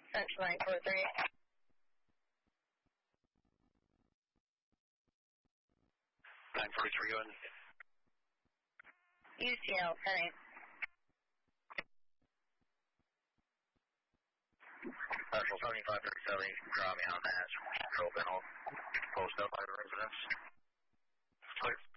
Central 943. Go ahead. UCL, 10-8. Central 7537, draw me on that. Control panel. Post up by the residence. Clear.